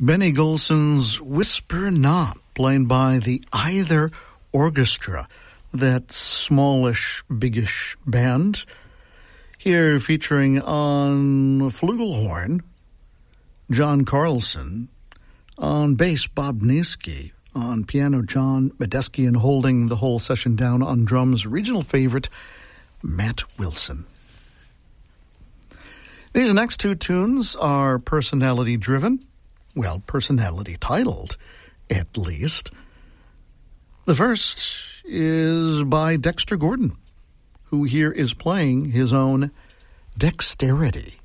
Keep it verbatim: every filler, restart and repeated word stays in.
Benny Golson's Whisper Not, played by the Either Orchestra, that smallish, biggish band. Here featuring on flugelhorn, John Carlson, on bass, Bob Niesky, on piano, John Medeski, and holding the whole session down on drums, regional favorite, Matt Wilson. These next two tunes are personality-driven. Well, personality-titled, at least. The first is by Dexter Gordon, who here is playing his own Dexterity.